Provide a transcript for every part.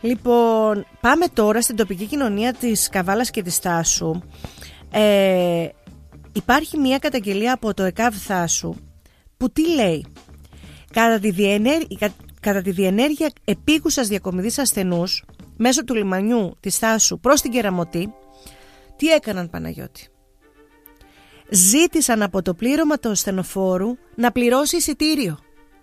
Λοιπόν, πάμε τώρα στην τοπική κοινωνία της Καβάλας και της Θάσου. Υπάρχει μια καταγγελία από το ΕΚΑΒ Θάσου που τι λέει? Κατά τη διενέργεια επίκουσας διακομιδής ασθενούς μέσω του λιμανιού της Θάσου προς την Κεραμωτή, τι έκαναν, Παναγιώτη? Ζήτησαν από το πλήρωμα του ασθενοφόρου να πληρώσει εισιτήριο.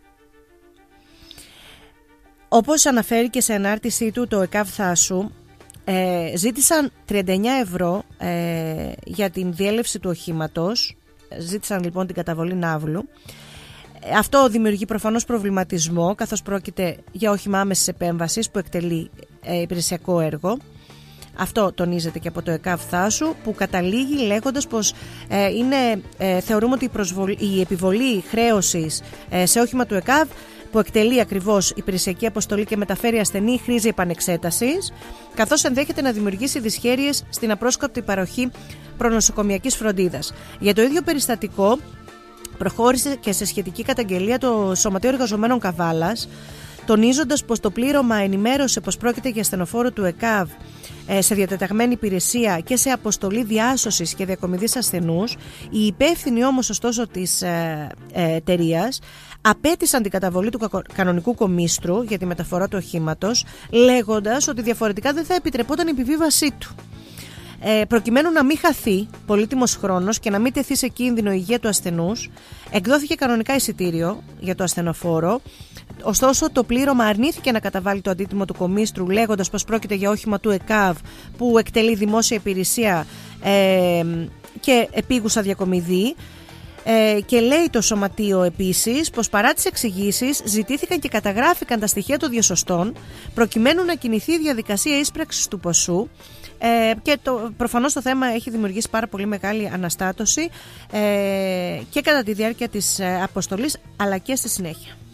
Όπως αναφέρει και σε ανάρτησή του το ΕΚΑΒ Θάσου, ζήτησαν 39 ευρώ για την διέλευση του οχήματος. Ζήτησαν λοιπόν την καταβολή ναύλου. Αυτό δημιουργεί προφανώς προβληματισμό, καθώς πρόκειται για όχημα άμεσης επέμβασης που εκτελεί υπηρεσιακό έργο. Αυτό τονίζεται και από το ΕΚΑΒ Θάσου, που καταλήγει λέγοντας πως θεωρούμε ότι η επιβολή χρέωσης σε όχημα του ΕΚΑΒ που εκτελεί ακριβώς υπηρεσιακή αποστολή και μεταφέρει ασθενή χρήζει επανεξέτασης, καθώς ενδέχεται να δημιουργήσει δυσχέρειες στην απρόσκοπτη παροχή προνοσοκομιακής φροντίδας. Για το ίδιο περιστατικό προχώρησε και σε σχετική καταγγελία το Σωματείο Εργαζομένων Καβάλας, τονίζοντας πως το πλήρωμα ενημέρωσε πως πρόκειται για ασθενοφόρο του ΕΚΑΒ σε διατεταγμένη υπηρεσία και σε αποστολή διάσωσης και διακομιδής ασθενούς. Οι υπεύθυνοι όμως ωστόσο της εταιρείας απέτησαν την καταβολή του κανονικού κομίστρου για τη μεταφορά του οχήματος, λέγοντας ότι διαφορετικά δεν θα επιτρεπόταν η επιβίβασή του. Προκειμένου να μην χαθεί πολύτιμος χρόνος και να μην τεθεί σε κίνδυνο η υγεία του ασθενούς, εκδόθηκε κανονικά εισιτήριο για το ασθενοφόρο. Ωστόσο, το πλήρωμα αρνήθηκε να καταβάλει το αντίτιμο του κομίστρου, λέγοντας πως πρόκειται για όχημα του ΕΚΑΒ που εκτελεί δημόσια υπηρεσία και επίγουσα διακομιδή. Και λέει το Σωματείο επίσης πως παρά τις εξηγήσεις ζητήθηκαν και καταγράφηκαν τα στοιχεία των διασωστών προκειμένου να κινηθεί η διαδικασία ίσπραξης του ποσού. Και προφανώς το θέμα έχει δημιουργήσει πάρα πολύ μεγάλη αναστάτωση και κατά τη διάρκεια της αποστολής αλλά και στη συνέχεια.